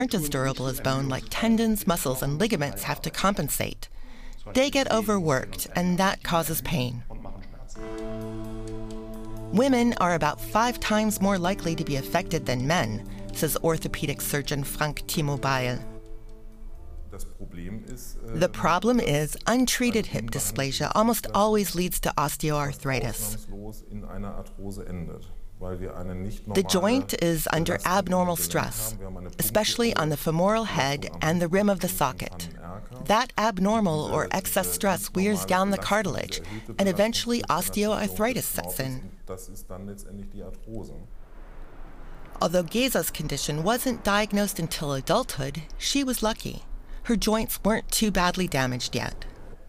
aren't as durable as bone, like tendons, muscles, and ligaments, have to compensate. They get overworked, and that causes pain. Women are about 5 times more likely to be affected than men, says orthopedic surgeon Frank Timo Beil. The problem is untreated hip dysplasia almost always leads to osteoarthritis. The joint is under abnormal stress, especially on the femoral head and the rim of the socket. That abnormal or excess stress wears down the cartilage, and eventually osteoarthritis sets in. Although Geza's condition wasn't diagnosed until adulthood, she was lucky. Her joints weren't too badly damaged yet.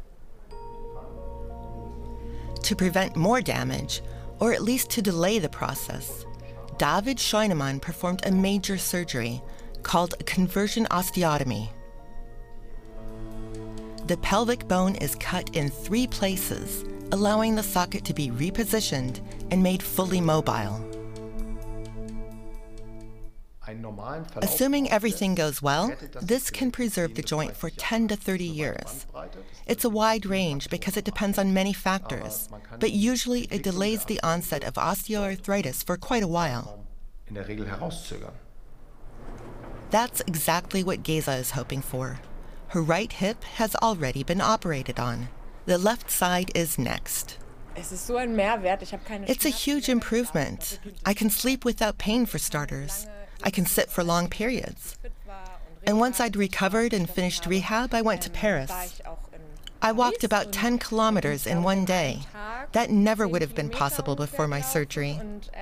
To prevent more damage, or at least to delay the process, David Scheunemann performed a major surgery called a conversion osteotomy. The pelvic bone is cut in 3 places, allowing the socket to be repositioned and made fully mobile. Assuming everything goes well, this can preserve the joint for 10 to 30 years. It's a wide range because it depends on many factors, but usually it delays the onset of osteoarthritis for quite a while. That's exactly what Geza is hoping for. Her right hip has already been operated on. The left side is next. It's a huge improvement. I can sleep without pain for starters. I can sit for long periods. And once I'd recovered and finished rehab, I went to Paris. I walked about 10 kilometers in one day. That never would have been possible before my surgery.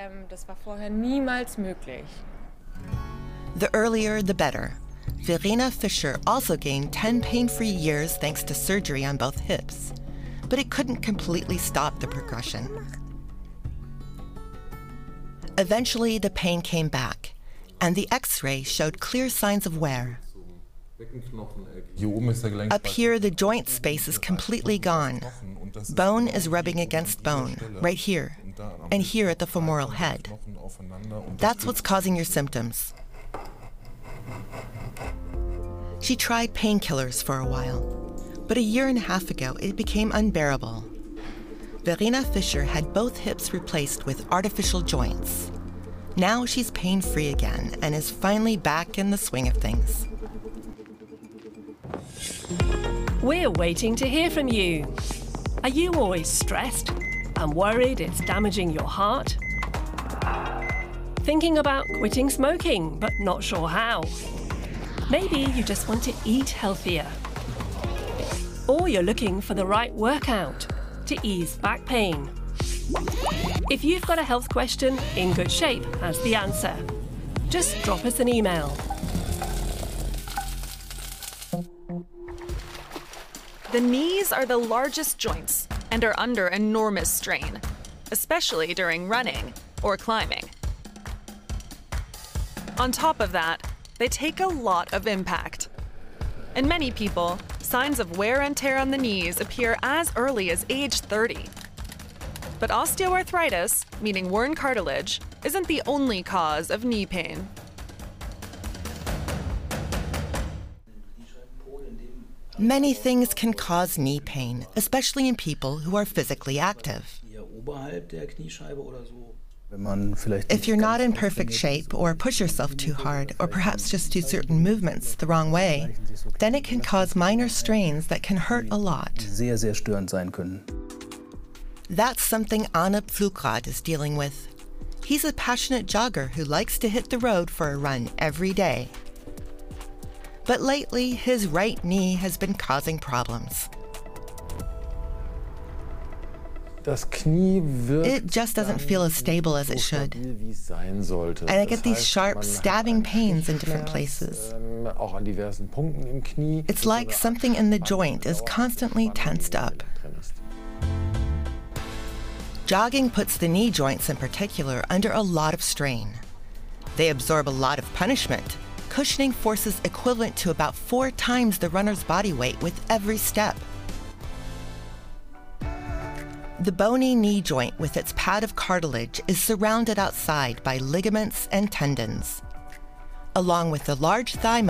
The earlier, the better. Verena Fischer also gained 10 pain-free years thanks to surgery on both hips. But it couldn't completely stop the progression. Eventually, the pain came back, and the X-ray showed clear signs of wear. Up here, the joint space is completely gone. Bone is rubbing against bone, right here, and here at the femoral head. That's what's causing your symptoms. She tried painkillers for a while, but a year and a half ago, it became unbearable. Verena Fischer had both hips replaced with artificial joints. Now she's pain-free again and is finally back in the swing of things. We're waiting to hear from you. Are you always stressed and worried it's damaging your heart? Thinking about quitting smoking, but not sure how? Maybe you just want to eat healthier. Or you're looking for the right workout to ease back pain. If you've got a health question, In Good Shape has the answer. Just drop us an email. The knees are the largest joints and are under enormous strain, especially during running or climbing. On top of that, they take a lot of impact. In many people, signs of wear and tear on the knees appear as early as age 30. But osteoarthritis, meaning worn cartilage, isn't the only cause of knee pain. Many things can cause knee pain, especially in people who are physically active. If you're not in perfect shape, or push yourself too hard, or perhaps just do certain movements the wrong way, then it can cause minor strains that can hurt a lot. That's something Arne Pflugrad is dealing with. He's a passionate jogger who likes to hit the road for a run every day. But lately, his right knee has been causing problems. It just doesn't feel as stable as it should. And I get these sharp, stabbing pains in different places. It's like something in the joint is constantly tensed up. Jogging puts the knee joints in particular under a lot of strain. They absorb a lot of punishment, cushioning forces equivalent to about 4 times the runner's body weight with every step. The bony knee joint with its pad of cartilage is surrounded outside by ligaments and tendons. along with the large thigh